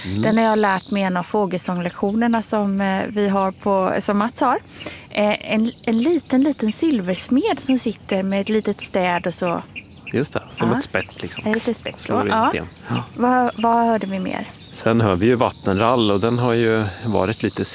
Den har jag lärt mig en av fågelsånglektionerna som vi har som Mats har. En liten silversmed som sitter med ett litet städ och så. Just det, som ett spett liksom. Ett litet spett. Ja. Vad hörde vi mer? Sen hör vi ju vattenrall och den har ju varit lite